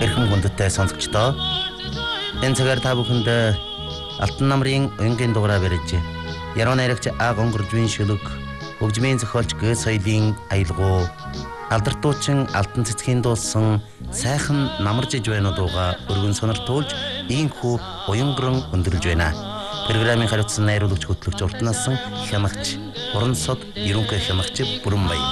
Эрхэм хүндэттэй сонсогчдоо энэ цагаар та бүхэнд Алтан намрын өнгийн дугаараа барьж яруу найрагч А гонгоржвын шүлэг хөгжмийн зохиолч Г соёлын аялгуу алдартуучин алтан цэцгийн дуулсан сайхан намаржиж байна дууга өргөн сониртуулж ийхүү уянгран өндөрлж байна. Программын хариуцсан найруулагч хөтлөгч уртнасан хянагч Орон сод ерөнхий хянагч Бүрэн Баян.